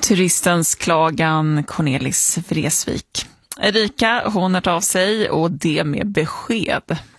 Turistens klagan, Cornelis Vreeswijk. Erika, hon har av sig och det med besked.